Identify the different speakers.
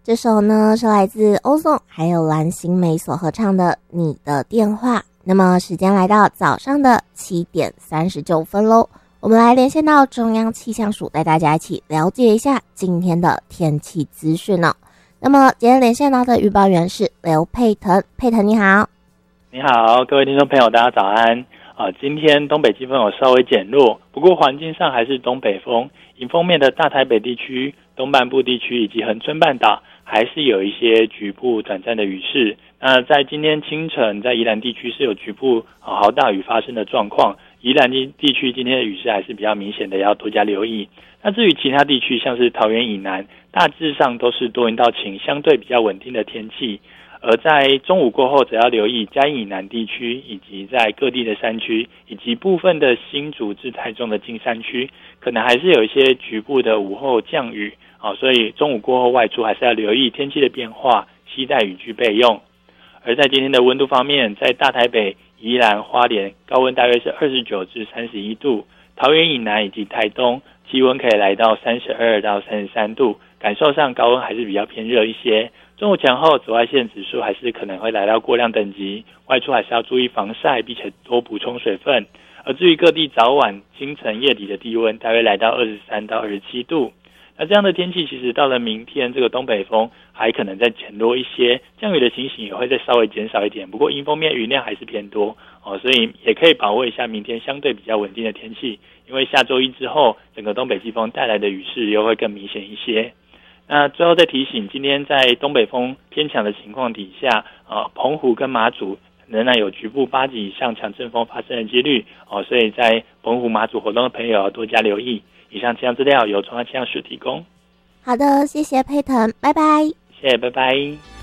Speaker 1: 这首呢是来自欧颂还有蓝心湄所合唱的《你的电话》。那么时间来到早上的7:39咯，我们来连线到中央气象署，带大家一起了解一下今天的天气资讯哦。那么今天连线到的预报员是刘佩腾，佩腾你好。
Speaker 2: 你好，各位听众朋友，大家早安。今天东北季风有稍微减弱，不过环境上还是东北风，迎风面的大台北地区、东半部地区以及恒春半岛还是有一些局部短暂的雨势。那在今天清晨，在宜兰地区是有局部豪大雨发生的状况，宜兰地区今天的雨势还是比较明显的，要多加留意。那至于其他地区，像是桃园以南，大致上都是多云到晴，相对比较稳定的天气。而在中午过后，只要留意嘉义以南地区，以及在各地的山区，以及部分的新竹至台中的近山区，可能还是有一些局部的午后降雨，所以中午过后外出还是要留意天气的变化，携带雨具备用。而在今天的温度方面，在大台北、宜兰、花莲高温大约是29至31度，桃园以南以及台东气温可以来到32到33度，感受上高温还是比较偏热一些。中午前后紫外线指数还是可能会来到过量等级，外出还是要注意防晒，并且多补充水分。而至于各地早晚、清晨、夜里的低温大约来到23到27度。那这样的天气其实到了明天，这个东北风还可能再减弱一些，降雨的情形也会再稍微减少一点，不过迎风面云量还是偏多所以也可以把握一下明天相对比较稳定的天气，因为下周一之后，整个东北季风带来的雨势又会更明显一些。那最后再提醒，今天在东北风偏强的情况底下，澎湖跟马祖仍然有局部8级以上强阵风发生的几率所以在澎湖马祖活动的朋友要多加留意。以上气象资料由中央气象署提供。
Speaker 1: 好的，谢谢佩腾，拜拜。
Speaker 2: 谢谢，拜拜。